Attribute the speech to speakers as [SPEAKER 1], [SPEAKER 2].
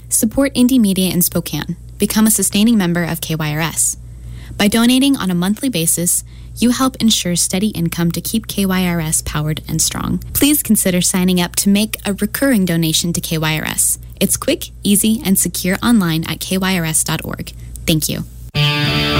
[SPEAKER 1] Support indie media in Spokane. Become a sustaining member of KYRS. By donating on a monthly basis, you help ensure steady income to keep KYRS powered and strong. Please consider signing up to make a recurring donation to KYRS. It's quick, easy, and secure online at kyrs.org. Thank you.